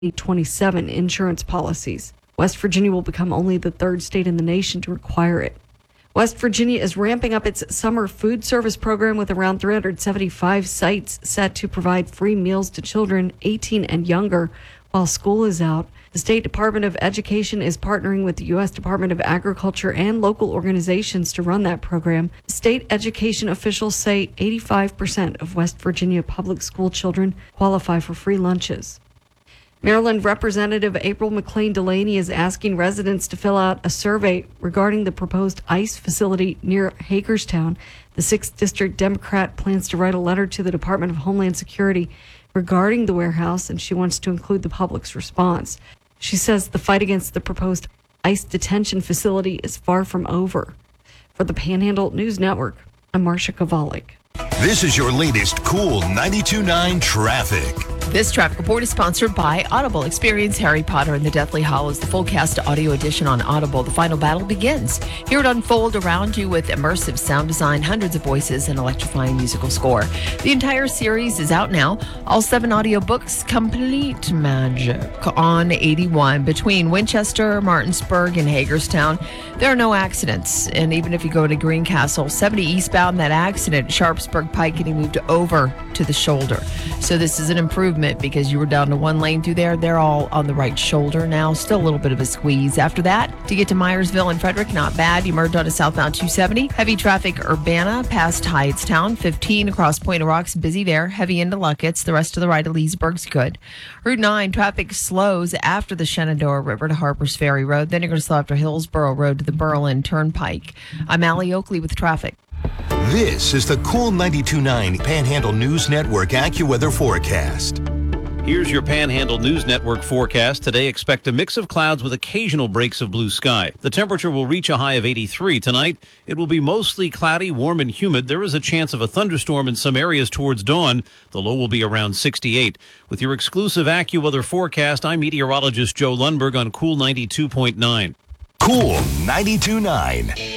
2027 insurance policies. West Virginia will become only the third state in the nation to require it. West Virginia is ramping up its summer food service program with around 375 sites set to provide free meals to children 18 and younger while school is out. The State Department of Education is partnering with the U.S. Department of Agriculture and local organizations to run that program. State education officials say 85% of West Virginia public school children qualify for free lunches. Maryland Representative April McLean Delaney is asking residents to fill out a survey regarding the proposed ICE facility near Hagerstown. The 6th District Democrat plans to write a letter to the Department of Homeland Security regarding the warehouse, and she wants to include the public's response. She says the fight against the proposed ICE detention facility is far from over. For the Panhandle News Network, I'm Marcia Kovalik. This is your latest Cool 92.9 traffic. This traffic report is sponsored by Audible. Experience Harry Potter and the Deathly Hallows, the full cast audio edition on Audible. The final battle begins. Hear it unfold around you with immersive sound design, hundreds of voices, and electrifying musical score. The entire series is out now. All 7 audiobooks, complete magic on 81. Between Winchester, Martinsburg, and Hagerstown, there are no accidents. And even if you go to Greencastle, 70 eastbound, that accident, Sharpsburg Pike getting moved over to the shoulder. So this is an improvement because you were down to one lane through there. They're all on the right shoulder now. Still a little bit of a squeeze. After that, to get to Myersville and Frederick, not bad. You merged onto southbound 270. Heavy traffic Urbana past Hyattstown. 15 across Point of Rocks, busy there. Heavy into Luckett's. The rest of the right of Leesburg's good. Route 9, traffic slows after the Shenandoah River to Harper's Ferry Road. Then you're going to slow after Hillsborough Road to the Berlin Turnpike. I'm Allie Oakley with traffic. This is the Cool 92.9 Panhandle News Network AccuWeather forecast. Here's your Panhandle News Network forecast. Today, expect a mix of clouds with occasional breaks of blue sky. The temperature will reach a high of 83 tonight. It will be mostly cloudy, warm, and humid. There is a chance of a thunderstorm in some areas towards dawn. The low will be around 68. With your exclusive AccuWeather forecast, I'm meteorologist Joe Lundberg on Cool 92.9. Cool 92.9.